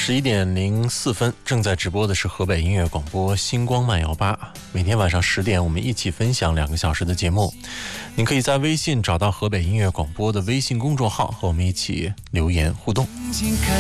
11:04，正在直播的是河北音乐广播星光慢摇吧。每天晚上10点，我们一起分享2个小时的节目。您可以在微信找到河北音乐广播的微信公众号，和我们一起留言互动。